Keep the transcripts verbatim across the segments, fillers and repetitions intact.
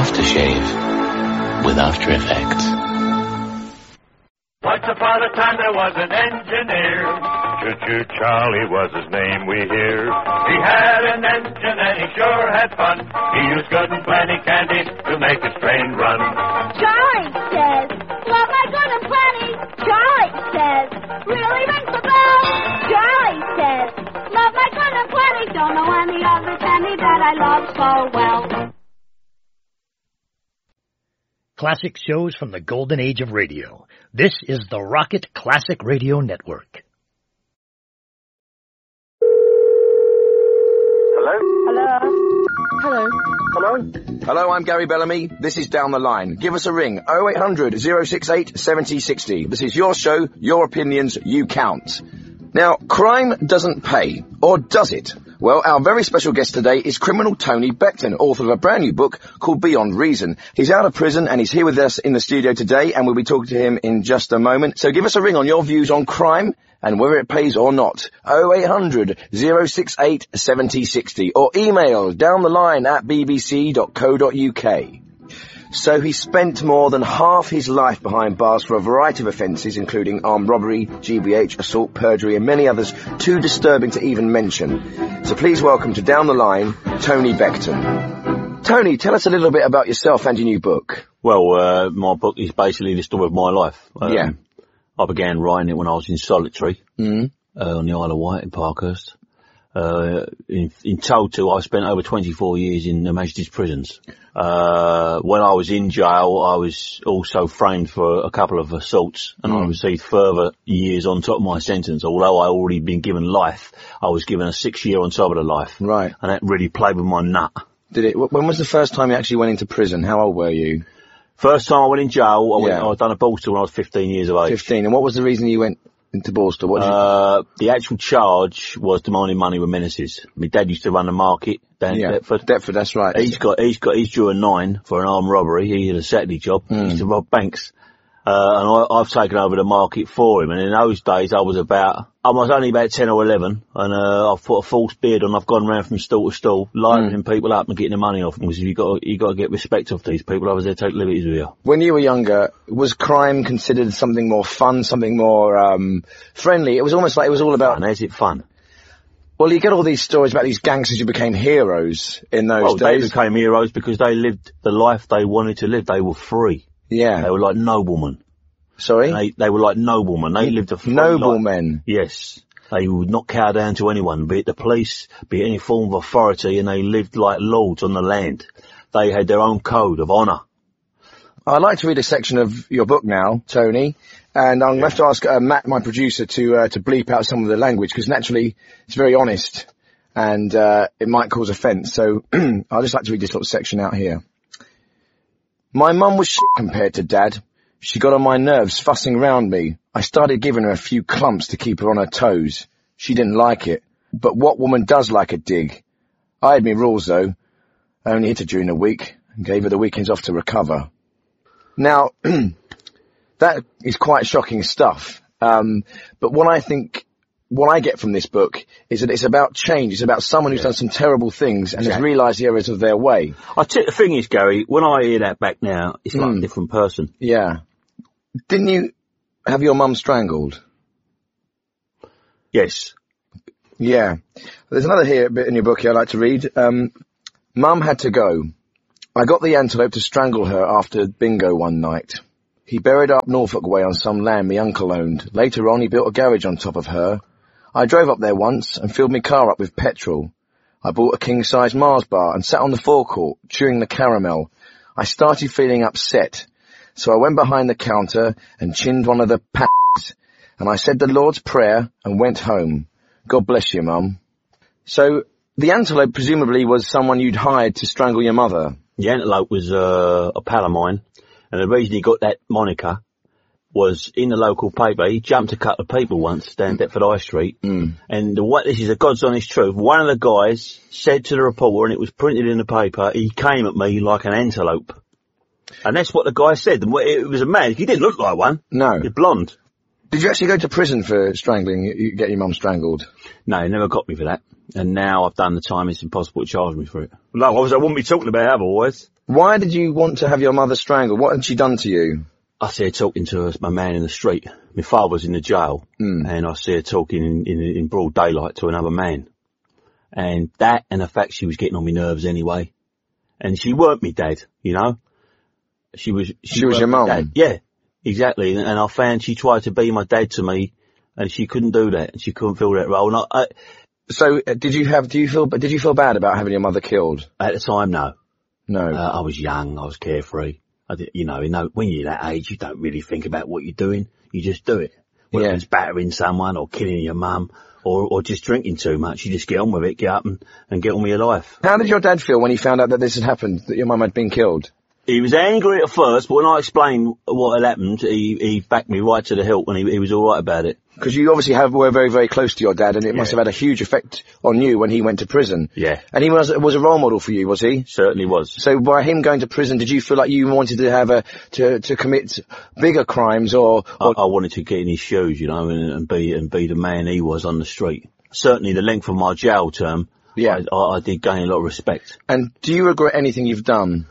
aftershave with After Effects. Once upon a time there was an engineer. Choo-choo Charlie was his name, we hear. He had an engine and he sure had fun. He used good and plenty candy to make his train run. Charlie says, love my good and plenty. Charlie says, really rings the bell. Charlie says, love my good and plenty. Don't know any other candy that I love so well. Classic shows from the golden age of radio. This is the Rocket Classic Radio Network. Hello? Hello? Hello? Hello? Hello, I'm Gary Bellamy. This is Down the Line. Give us a ring. oh eight hundred, oh six eight, seven oh six oh. This is your show, your opinions, you count. Now, crime doesn't pay. Or does it? Well, our very special guest today is criminal Tony Becton, author of a brand new book called Beyond Reason. He's out of prison and he's here with us in the studio today, and we'll be talking to him in just a moment. So give us a ring on your views on crime and whether it pays or not. oh eight hundred, oh six eight, seven oh six oh or email down the line at b b c dot co dot u k. So he spent more than half his life behind bars for a variety of offences, including armed robbery, G B H, assault, perjury, and many others too disturbing to even mention. So please welcome to Down the Line, Tony Becton. Tony, tell us a little bit about yourself and your new book. Well, uh, my book is basically the story of my life. Um, yeah. I began writing it when I was in solitary, mm-hmm. uh, on the Isle of Wight in Parkhurst. Uh, in, in total, I spent over twenty-four years in the Majesty's prisons. Uh, when I was in jail, I was also framed for a couple of assaults, and mm. I received further years on top of my sentence. Although I already been given life, I was given a six year on top of the life. Right. And that really played with my nut. Did it? When was the first time you actually went into prison? How old were you? First time I went in jail, I went, yeah. I done a Borstal when I was fifteen years of age. fifteen. And what was the reason you went into Borstal? What did you... Uh, the actual charge was demanding money with menaces. My dad used to run the market down yeah. in Deptford. Deptford, that's right. He's got, he's got, he's due a nine for an armed robbery. He had a Saturday job. Mm. He used to rob banks. Uh, and I, I've taken over the market for him. And in those days, I was about, I was only about ten or eleven. And, uh, I've put a false beard on. I've gone round from stall to stall, lining mm. people up and getting the money off them. Because you got, you got to get respect off these people. I was there to take liberties with you. When you were younger, was crime considered something more fun, something more, um, friendly? It was almost like it was all about... Fun. Is it fun? Well, you get all these stories about these gangsters who became heroes in those well, days. They became heroes because they lived the life they wanted to live. They were free. Yeah. They were like noblemen. Sorry? They, they were like noblemen. They lived a free Noblemen? life. Yes. They would not cower down to anyone, be it the police, be it any form of authority, and they lived like lords on the land. They had their own code of honour. I'd like to read a section of your book now, Tony, and I'm going to have to ask uh, Matt, my producer, to uh, to bleep out some of the language, because naturally it's very honest, and uh, it might cause offence, so I'd just like to read this little section out here. My mum was shit compared to Dad. She got on my nerves, fussing round me. I started giving her a few clumps to keep her on her toes. She didn't like it, but what woman does like a dig? I had me rules, though. I only hit her during the week, and gave her the weekends off to recover. Now, that is quite shocking stuff. Um, but what I think, what I get from this book is that it's about change. It's about someone who's yeah. done some terrible things and exactly. has realised the errors of their way. I t- the thing is, Gary, when I hear that back now, it's like mm. a different person. Yeah. Didn't you have your mum strangled? Yes. Yeah. There's another here bit in your book here I'd like to read. Um, Mum had to go. I got the antelope to strangle her after bingo one night. He buried her up Norfolk way on some land my uncle owned. Later on, he built a garage on top of her. I drove up there once and filled my car up with petrol. I bought a king-size Mars bar and sat on the forecourt, chewing the caramel. I started feeling upset, so I went behind the counter and chinned one of the p***s, and I said the Lord's Prayer and went home. God bless you, Mum. So, the antelope presumably was someone you'd hired to strangle your mother. The antelope was uh, a pal of mine, and the reason he got that moniker was in the local paper. He jumped a couple of people once down Deptford High Street, mm. and the, what this is a God's honest truth. One of the guys said to the reporter, and it was printed in the paper, he came at me like an antelope. And that's what the guy said. It was a man. He didn't look like one. No. He was blonde. Did you actually go to prison for strangling, you get your mum strangled? No, he never got me for that. And now I've done the time, it's impossible to charge me for it. No, obviously I wouldn't be talking about it otherwise. Why did you want to have your mother strangled? What had she done to you? I see her talking to a, a man in the street. My father's in the jail, mm. and I see her talking in, in, in broad daylight to another man. And that, and the fact she was getting on my nerves anyway. And she weren't me dad, you know? She was... She, she was your mum? Yeah, exactly. And, and I found she tried to be my dad to me, and she couldn't do that, and she couldn't fill that role. And I, I, so, uh, did you have, do you feel, did you feel bad about having your mother killed? At the time, no. No. Uh, I was young, I was carefree. I did, you know, you know, when you're that age, you don't really think about what you're doing. You just do it. Whether yeah. it's battering someone or killing your mum or, or just drinking too much, you just get on with it, get up and, and get on with your life. How did your dad feel when he found out that this had happened, that your mum had been killed? He was angry at first, but when I explained what had happened, he, he backed me right to the hilt and he, he was alright about it. Because you obviously have, were very, very close to your dad, and it yeah. must have had a huge effect on you when he went to prison. Yeah. And he was, was a role model for you, was he? Certainly was. So by him going to prison, did you feel like you wanted to have a, to, to commit bigger crimes or? or I, I wanted to get in his shoes, you know, and, and be, and be the man he was on the street. Certainly the length of my jail term, yeah. I, I, I did gain a lot of respect. And do you regret anything you've done?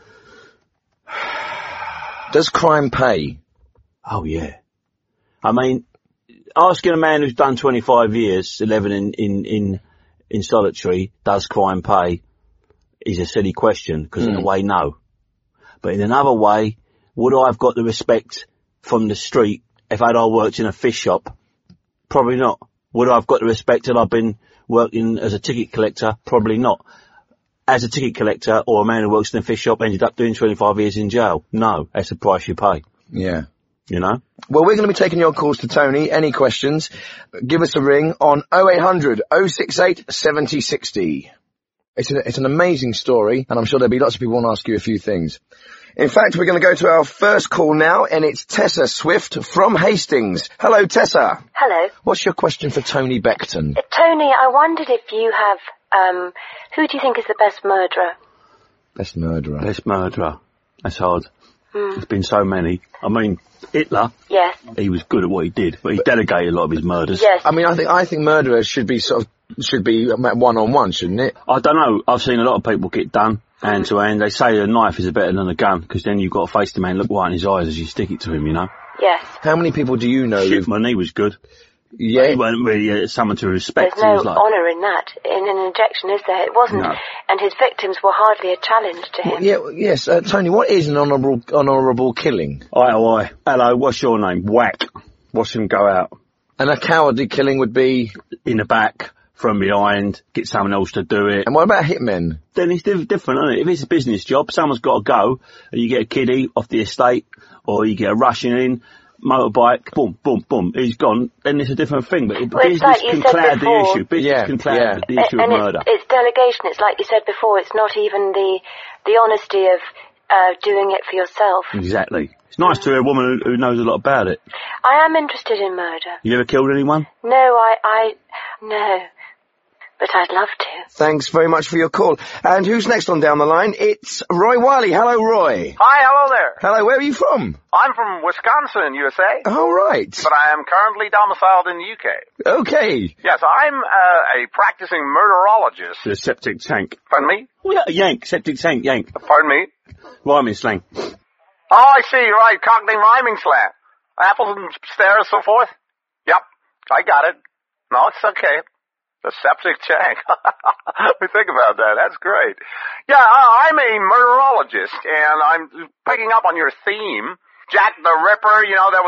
Does crime pay? Oh yeah. I mean, asking a man who's done twenty-five years, eleven in, in, in, in solitary, does crime pay, is a silly question, because mm. in a way, no. But in another way, would I have got the respect from the street if I'd all worked in a fish shop? Probably not. Would I have got the respect that I've been working as a ticket collector? Probably not. As a ticket collector or a man who works in a fish shop ended up doing twenty-five years in jail? No. That's the price you pay. Yeah. You know? Well, we're going to be taking your calls to Tony. Any questions? Give us a ring on oh eight hundred, oh six eight, seven oh six oh. It's, a, it's an amazing story, and I'm sure there'll be lots of people who want to ask you a few things. In fact, we're going to go to our first call now, and it's Tessa Swift from Hastings. Hello, Tessa. Hello. What's your question for Tony Beckton? Uh, Tony, I wondered if you have, um, who do you think is the best murderer? Best murderer. Best murderer. That's hard. Mm. There's been so many. I mean, Hitler. Yes. He was good at what he did, but he delegated a lot of his murders. Yes. I mean, I think I think murderers should be sort of should be one on one, shouldn't it? I don't know. I've seen a lot of people get done hand to hand. They say a knife is better than a gun because then you've got to face the man, look right in his eyes as you stick it to him. You know. Yes. How many people do you know? Shit, my knee was good. Yeah. He wasn't really uh, someone to respect. There's no was like, honour in that. In an injection, is there? It wasn't. No. And his victims were hardly a challenge to him. Well, yeah, well, yes. Uh, Tony, what is an honourable honourable killing? Aye, oh, aye. Hello, what's your name? Whack. Watch him go out. And a cowardly killing would be? In the back, from behind, get someone else to do it. And what about hitmen? Then it's diff- different, isn't it? If it's a business job, someone's got to go, and you get a kiddie off the estate, or you get a Russian in, motorbike, boom, boom, boom, he's gone, then it's a different thing. But well, business like can cloud before, the issue. Business yeah, can cloud yeah. the issue and of it's, murder. It's delegation. It's like you said before. It's not even the the honesty of uh, doing it for yourself. Exactly. It's nice to hear a woman who, who knows a lot about it. I am interested in murder. You ever killed anyone? No, I, I, no. But I'd love to. Thanks very much for your call. And who's next on down the line? It's Roy Wiley. Hello, Roy. Hi, hello there. Hello, where are you from? I'm from Wisconsin, U S A. Oh, right. But I am currently domiciled in the U K. Okay. Yes, I'm uh, a practicing murderologist. The septic tank. Pardon me? Oh, yeah, yank, septic tank, yank. Pardon me? Rhyming slang. Oh, I see, right, Cockney rhyming slang. Apples and stairs, so forth? Yep, I got it. No, it's okay. The septic tank. We think about that. That's great. Yeah, I'm a murderologist, and I'm picking up on your theme. Jack the Ripper, you know, there was